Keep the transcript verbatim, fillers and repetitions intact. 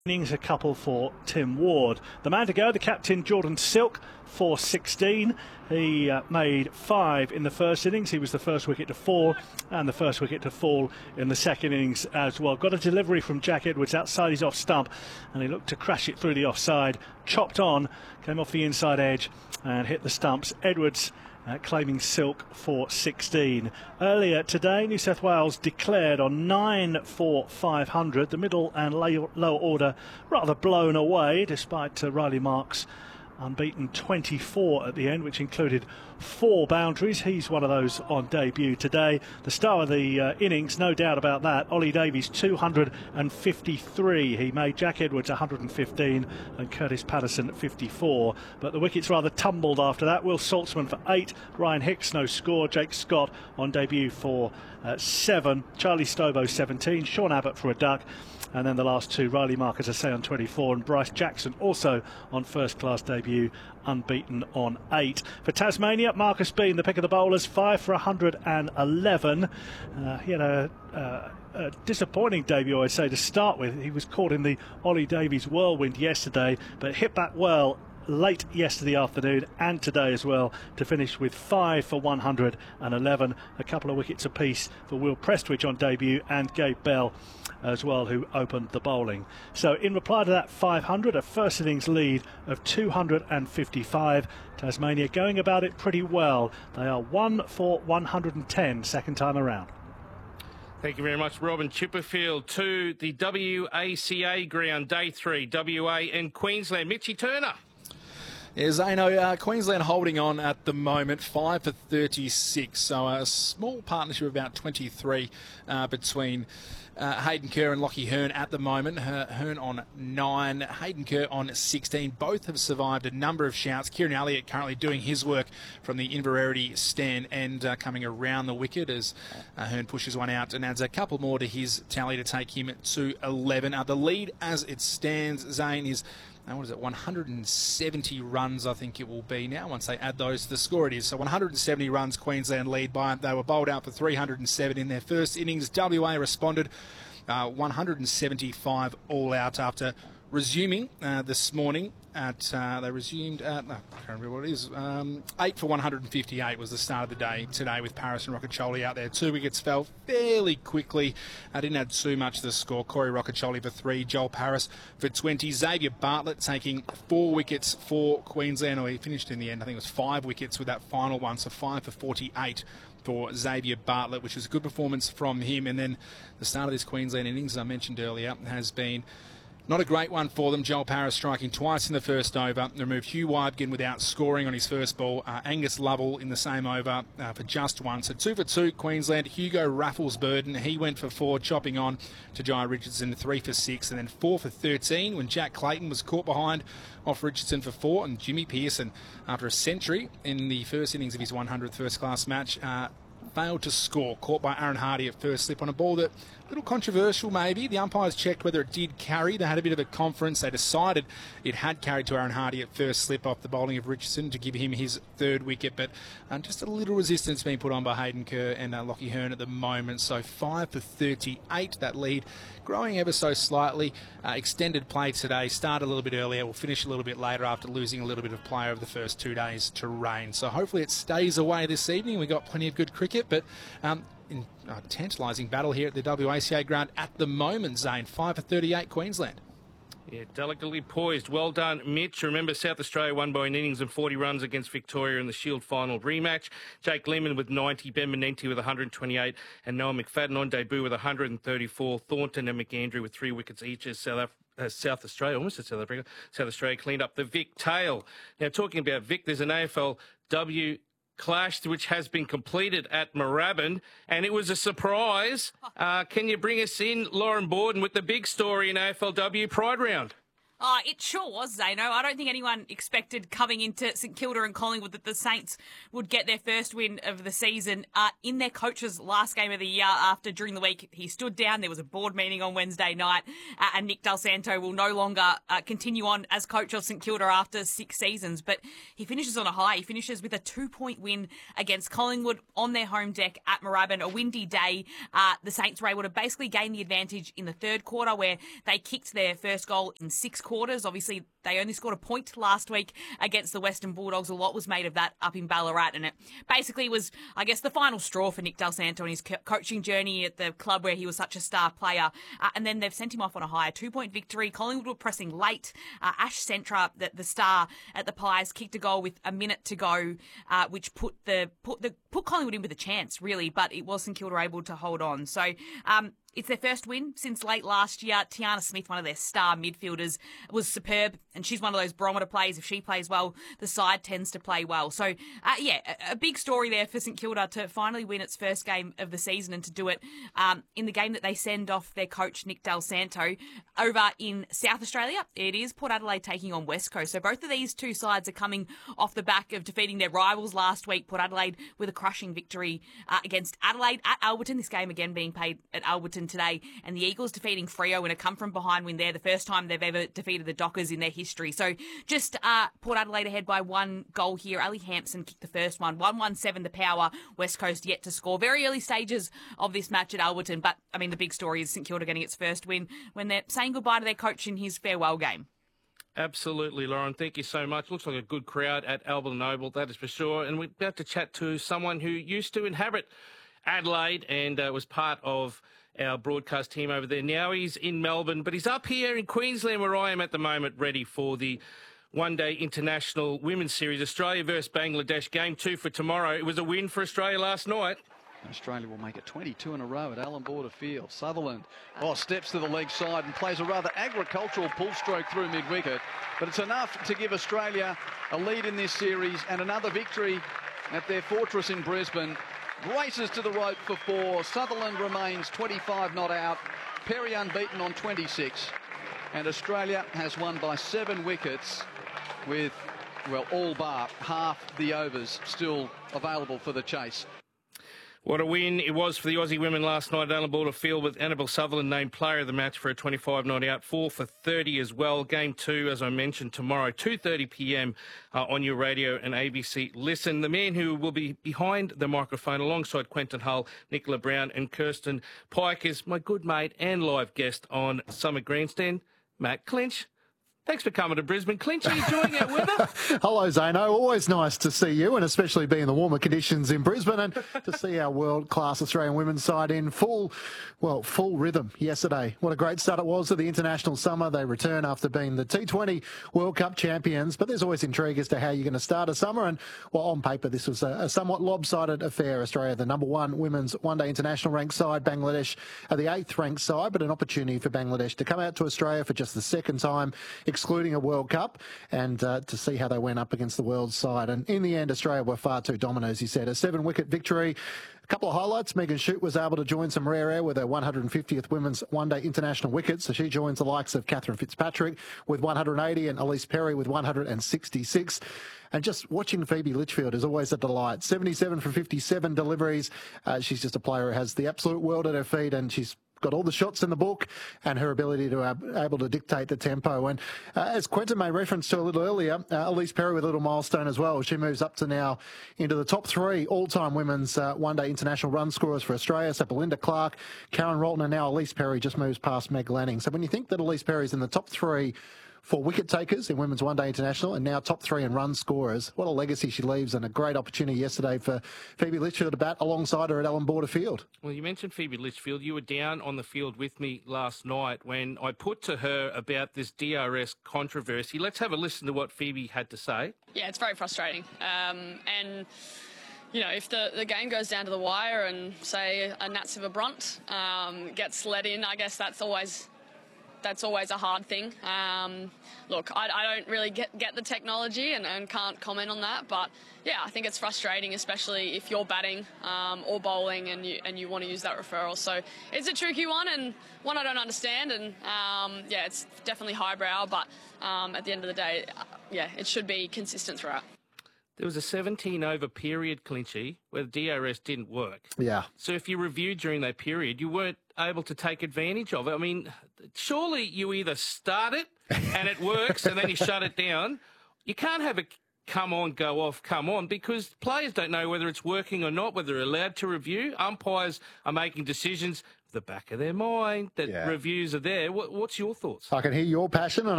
Innings a couple for Tim Ward. The man to go, the captain Jordan Silk, four sixteen. He uh, made five in the first innings. He was the first wicket to fall and the first wicket to fall in the second innings as well. Got a delivery from Jack Edwards outside his off stump and he looked to crash it through the offside. Chopped on, came off the inside edge and hit the stumps. Edwards Uh, claiming Silk for sixteen. Earlier today, New South Wales declared on nine for five hundred. The middle and lower order rather blown away, despite uh, Riley Marks unbeaten twenty-four at the end, which included four boundaries. He's one of those on debut today. The star of the uh, innings, no doubt about that, Ollie Davies, two hundred fifty-three. He made Jack Edwards one hundred fifteen and Curtis Patterson fifty-four. But the wickets rather tumbled after that. Will Saltzman for eight, Ryan Hicks no score, Jake Scott on debut for uh, seven, Charlie Stobo seventeen, Sean Abbott for a duck. And then the last two, Riley Mark, as I say, on twenty-four, and Bryce Jackson also on first-class debut, unbeaten on eight. For Tasmania, Marcus Bean, the pick of the bowlers, five for one hundred eleven. Uh, he had a, uh, a disappointing debut, I'd say, to start with. He was caught in the Ollie Davies whirlwind yesterday, but hit back well late yesterday afternoon and today as well to finish with five for one hundred eleven. A couple of wickets apiece for Will Prestwich on debut and Gabe Bell as well, who opened the bowling. So in reply to that five hundred, a first innings lead of two hundred fifty-five. Tasmania going about it pretty well. They are one for one hundred ten second time around. Thank you very much, Robin Chipperfield. To the W A C A ground, day three, W A and Queensland. Mitchie Turner. Yeah, Zano, uh, Queensland holding on at the moment, five for thirty-six. So a small partnership of about twenty-three uh, between uh, Hayden Kerr and Lockie Hearn at the moment. Hearn on nine, Hayden Kerr on sixteen. Both have survived a number of shouts. Kieran Elliott currently doing his work from the Inverarity stand and uh, coming around the wicket as uh, Hearn pushes one out and adds a couple more to his tally to take him to eleven. Uh, the lead as it stands, Zane, is... Now, what is it, one hundred seventy runs, I think it will be now, once they add those to the score it is. So one hundred seventy runs Queensland lead by. They were bowled out for three hundred seven in their first innings. W A responded uh, one hundred seventy-five all out after resuming uh, this morning at, uh, they resumed at, no, I can't remember what it is, um, eight for one hundred fifty-eight was the start of the day today with Paris and Rockacholi out there. Two wickets fell fairly quickly. I didn't add too much to the score. Corey Rockacholi for three, Joel Paris for twenty. Xavier Bartlett taking four wickets for Queensland, or he finished in the end, I think it was five wickets with that final one, so five for forty-eight for Xavier Bartlett, which was a good performance from him. And then the start of this Queensland innings, as I mentioned earlier, has been not a great one for them. Joel Paris striking twice in the first over. Removed Hugh Wybgen without scoring on his first ball. Uh, Angus Lovell in the same over uh, for just one. So two for two, Queensland. Hugo Raffles-Burden, he went for four, chopping on to Jai Richardson, three for six. And then four for thirteen when Jack Clayton was caught behind off Richardson for four. And Jimmy Pearson, after a century in the first innings of his one hundredth first-class match, uh, failed to score. Caught by Aaron Hardy at first slip on a ball that, a little controversial maybe. The umpires checked whether it did carry. They had a bit of a conference. They decided it had carried to Aaron Hardy at first slip off the bowling of Richardson to give him his third wicket. But uh, just a little resistance being put on by Hayden Kerr and uh, Lockie Hearn at the moment. So five for thirty-eight, that lead growing ever so slightly. Uh, extended play today. Started a little bit earlier. We'll finish a little bit later after losing a little bit of play over the first two days to rain. So hopefully it stays away this evening. We've got plenty of good cricket, but um, in uh, tantalising battle here at the W A C A ground at the moment, Zane. five for thirty-eight, Queensland. Yeah, delicately poised. Well done, Mitch. Remember, South Australia won by an innings and forty runs against Victoria in the Shield final rematch. Jake Lehmann with ninety, Ben Menenti with one hundred twenty-eight, and Noah McFadden on debut with one hundred thirty-four. Thornton and McAndrew with three wickets each as South Africa. Uh, South Australia, almost at South Africa, South Australia cleaned up the Vic tail. Now, talking about Vic, there's an A F L W clash which has been completed at Moorabbin, and it was a surprise. Uh, can you bring us in, Lauren Borden, with the big story in A F L W Pride Round? Oh, it sure was, Zano. I don't think anyone expected coming into St Kilda and Collingwood that the Saints would get their first win of the season uh, in their coach's last game of the year after, during the week, he stood down. There was a board meeting on Wednesday night uh, and Nick Del Santo will no longer uh, continue on as coach of St Kilda after six seasons. But he finishes on a high. He finishes with a two-point win against Collingwood on their home deck at Moorabbin. A windy day. Uh, the Saints were able to basically gain the advantage in the third quarter where they kicked their first goal in six quarters. Quarters. Obviously, they only scored a point last week against the Western Bulldogs. A lot was made of that up in Ballarat, and it basically was, I guess, the final straw for Nick Del Santo in his co- coaching journey at the club where he was such a star player. Uh, and then they've sent him off on a high two-point victory. Collingwood were pressing late. Uh, Ash Centra, the, the star at the Pies, kicked a goal with a minute to go, uh, which put the put the put Collingwood in with a chance, really. But it was St Kilda able to hold on. So. Um, It's their first win since late last year. Tiana Smith, one of their star midfielders, was superb, and she's one of those barometer players. If she plays well, the side tends to play well. So, uh, yeah, a, a big story there for St Kilda to finally win its first game of the season and to do it um, in the game that they send off their coach, Nick Del Santo, over in South Australia. It is Port Adelaide taking on West Coast. So both of these two sides are coming off the back of defeating their rivals last week. Port Adelaide with a crushing victory uh, against Adelaide at Alberton. This game again being played at Alberton today, and the Eagles defeating Freo in a come-from-behind win there, the first time they've ever defeated the Dockers in their history. So just uh, Port Adelaide ahead by one goal here. Ali Hampson kicked the first one, one one seven the power. West Coast yet to score. Very early stages of this match at Alberton, but, I mean, the big story is St Kilda getting its first win when they're saying goodbye to their coach in his farewell game. Absolutely, Lauren. Thank you so much. Looks like a good crowd at Alberton Oval, that is for sure. And we're about to chat to someone who used to inhabit Adelaide and uh, was part of our broadcast team over there. Now he's in Melbourne, but he's up here in Queensland where I am at the moment, ready for the one-day international women's series, Australia versus Bangladesh. Game two for tomorrow. It was a win for Australia last night. Australia will make it twenty-two in a row at Allan Border Field. Sutherland oh, steps to the leg side and plays a rather agricultural pull stroke through mid-wicket. But it's enough to give Australia a lead in this series and another victory at their fortress in Brisbane. Races to the rope for four. Sutherland remains twenty-five not out. Perry unbeaten on twenty-six. And Australia has won by seven wickets with, well, all bar half the overs still available for the chase. What a win it was for the Aussie women last night at Allan Border Field, with Annabelle Sutherland named player of the match for a twenty-five not out, four for thirty as well. Game two, as I mentioned, tomorrow, two thirty p m uh, on your radio and A B C Listen. The man who will be behind the microphone alongside Quentin Hull, Nicola Brown and Kirsten Pike is my good mate and live guest on Summit Grandstand, Matt Clinch. Thanks for coming to Brisbane. Clinch, are you enjoying our weather? Hello, Zano. Always nice to see you, and especially being the warmer conditions in Brisbane, and to see our world-class Australian women's side in full, well, full rhythm yesterday. What a great start it was to the international summer. They return after being the T twenty World Cup champions, but there's always intrigue as to how you're going to start a summer, and, well, on paper, this was a, a somewhat lopsided affair. Australia, the number one women's one-day international ranked side, Bangladesh are the eighth ranked side, but an opportunity for Bangladesh to come out to Australia for just the second time, excluding a World Cup, and uh, to see how they went up against the world side. And in the end, Australia were far too dominant, as you said. A seven-wicket victory. A couple of highlights. Megan Shute was able to join some rare air with her one hundred fiftieth women's one-day international wicket. So she joins the likes of Catherine Fitzpatrick with one hundred eighty and Elise Perry with one hundred sixty-six. And just watching Phoebe Litchfield is always a delight. seventy-seven for fifty-seven deliveries. Uh, she's just a player who has the absolute world at her feet, and she's got all the shots in the book and her ability to uh, able to dictate the tempo. And uh, as Quentin made reference to a little earlier, uh, Elise Perry with a little milestone as well. She moves up to now into the top three all-time women's uh, one-day international run scorers for Australia. So Belinda Clark, Karen Rolton, and now Elise Perry just moves past Meg Lanning. So when you think that Elise Perry's in the top three for wicket takers in Women's One Day International and now top three in run scorers, what a legacy she leaves, and a great opportunity yesterday for Phoebe Litchfield to bat alongside her at Allan Border Field. Well, you mentioned Phoebe Litchfield. You were down on the field with me last night when I put to her about this D R S controversy. Let's have a listen to what Phoebe had to say. Yeah, it's very frustrating. Um, and... You know, if the, the game goes down to the wire and, say, a Natsiva Brunt um, gets let in, I guess that's always that's always a hard thing. Um, look, I, I don't really get, get the technology and, and can't comment on that, but yeah, I think it's frustrating, especially if you're batting um, or bowling and you and you want to use that referral. So it's a tricky one and one I don't understand, and um, yeah, it's definitely highbrow, but um, at the end of the day, uh, yeah, it should be consistent throughout. There was a seventeen over period, Clinchy, where the D R S didn't work. Yeah. So if you reviewed during that period, you weren't able to take advantage of it. I mean, surely you either start it and it works and then you shut it down. You can't have it come on, go off, come on, because players don't know whether it's working or not, whether they're allowed to review. Umpires are making decisions the back of their mind that Yeah. reviews are there. What, what's your thoughts? I can hear your passion, and